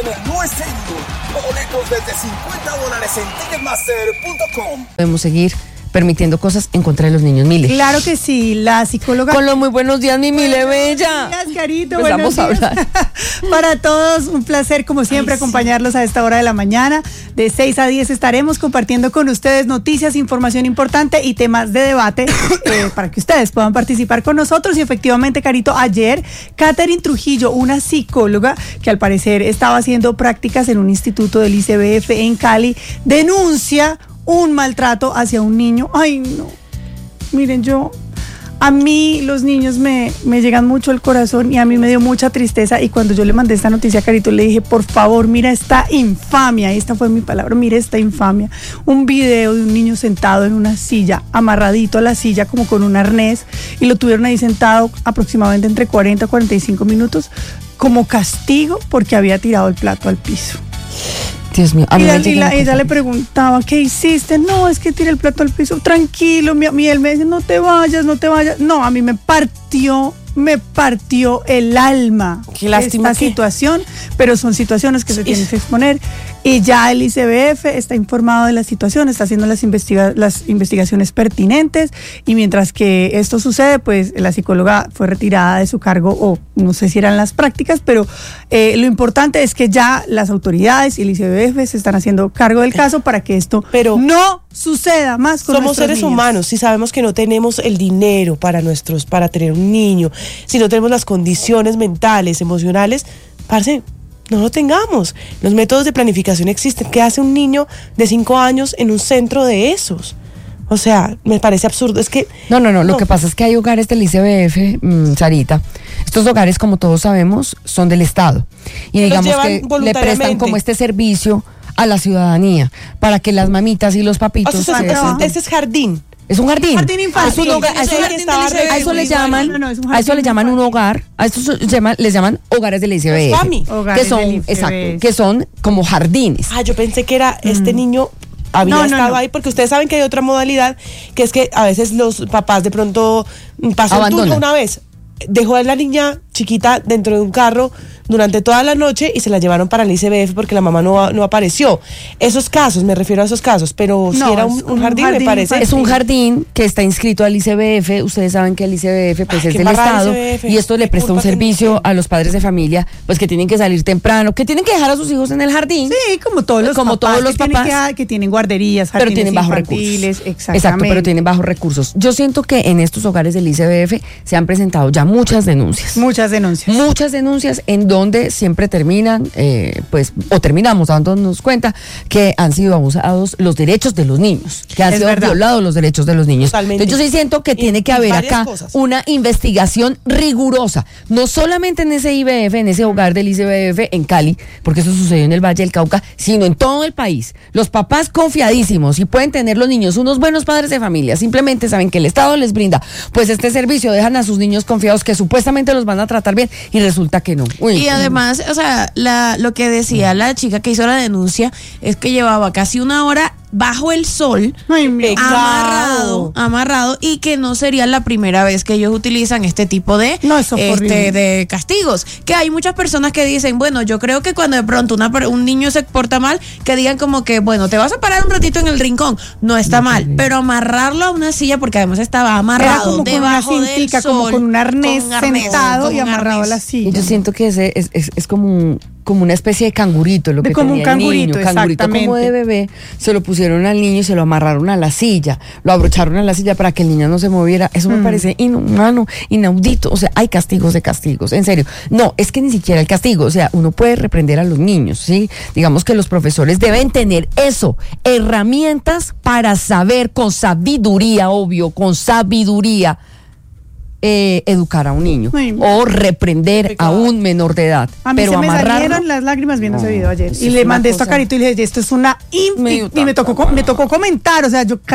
en el No Estéreo. Boletos desde $50 en Ticketmaster.com. Podemos seguir permitiendo cosas en contra de los niños, Mile. Claro que sí, la psicóloga... Con los muy buenos días, mi Mile Bella. Buenos días, Carito, Empezamos buenos días. a hablar. Para todos, un placer, como siempre, acompañarlos a esta hora de la mañana. De 6 a 10 estaremos compartiendo con ustedes noticias, información importante y temas de debate para que ustedes puedan participar con nosotros. Y efectivamente, Carito, ayer, Catherine Trujillo, una psicóloga que al parecer estaba haciendo prácticas en un instituto del ICBF en Cali, denuncia un maltrato hacia un niño. Ay, no. Miren, a mí los niños me llegan mucho al corazón y a mí me dio mucha tristeza. Y cuando yo le mandé esta noticia a Carito, le dije, por favor, mira esta infamia. Esta fue mi palabra, mira esta infamia. Un video de un niño sentado en una silla, amarradito a la silla como con un arnés, y lo tuvieron ahí sentado aproximadamente entre 40 a 45 minutos como castigo porque había tirado el plato al piso. Dios mío, y ella le preguntaba, ¿qué hiciste? No, es que tiré el plato al piso. Tranquilo, y él me dice, no te vayas. No, a mí me partió el alma. Qué lástima esta situación, pero son situaciones que se tienen que exponer. Y ya el ICBF está informado de la situación, está haciendo las investigaciones pertinentes, y mientras que esto sucede, pues la psicóloga fue retirada de su cargo, o no sé si eran las prácticas, pero lo importante es que ya las autoridades y el ICBF se están haciendo cargo del caso para que esto no suceda más con somos seres niños. humanos. Si sabemos que no tenemos el dinero para tener un niño, si no tenemos las condiciones mentales, emocionales, parce, no lo tengamos. Los métodos de planificación existen. ¿Qué hace un niño de 5 años en un centro de esos? O sea, me parece absurdo. Es que No. Lo que pasa es que hay hogares del ICBF, Sarita. Estos hogares, como todos sabemos, son del Estado. Y digamos que le prestan como este servicio a la ciudadanía para que las mamitas y los papitos... O sea, este es jardín. Es un jardín. Jardín infantil. A eso le llaman un hogar. A eso les llaman hogares del ICBF. Que son como jardines. Yo pensé que era este niño había estado ahí, porque ustedes saben que hay otra modalidad, que es que a veces los papás de pronto pasan turno una vez. Dejó a la niña chiquita dentro de un carro durante toda la noche y se la llevaron para el ICBF porque la mamá no apareció. Esos casos, me refiero a esos casos, pero si era un jardín, me parece. Es un jardín que está inscrito al ICBF. Ustedes saben que el ICBF pues es del Estado, y esto le presta un servicio a los padres de familia, pues que tienen que salir temprano, que tienen que dejar a sus hijos en el jardín. Sí, como todos los papás que tienen guarderías, pero tienen bajos recursos. Exacto, pero tienen bajos recursos. Yo siento que en estos hogares del ICBF se han presentado ya muchas denuncias en donde siempre terminan, terminamos dándonos cuenta que han sido abusados los derechos de los niños, que han sido violados los derechos de los niños. Totalmente. Entonces yo sí siento que tiene que haber acá una investigación rigurosa, no solamente en ese IBF, en ese hogar del ICBF en Cali, porque eso sucedió en el Valle del Cauca, sino en todo el país. Los papás confiadísimos, y pueden tener los niños unos buenos padres de familia, simplemente saben que el Estado les brinda pues este servicio, dejan a sus niños confiados que supuestamente los van a tratar bien, y resulta que no. Y además, o sea, lo que decía la chica que hizo la denuncia es que llevaba casi 1 hora bajo el sol, amarrado, y que no sería la primera vez que ellos utilizan este tipo de castigos. Que hay muchas personas que dicen, bueno, yo creo que cuando de pronto un niño se porta mal, que digan como que, bueno, te vas a parar un ratito en el rincón, no está mal, pero amarrarlo a una silla, porque además estaba amarrado debajo del sol, como con un arnés sentado y amarrado a la silla. Yo siento que es como una especie de cangurito, lo que como tenía un cangurito, el niño, cangurito como de bebé, se lo pusieron al niño y se lo amarraron a la silla, lo abrocharon a la silla para que el niño no se moviera. Eso me parece inhumano, inaudito. O sea, hay castigos de castigos, en serio. No, es que ni siquiera el castigo, o sea, uno puede reprender a los niños, ¿sí? Digamos que los profesores deben tener herramientas para saber con sabiduría, educar a un niño o reprender a un menor de edad. A mí se me salieron las lágrimas viendo ese video ayer, y le mandé esto a Carito y le dije, esto es una... y me tocó comentar, o sea, yo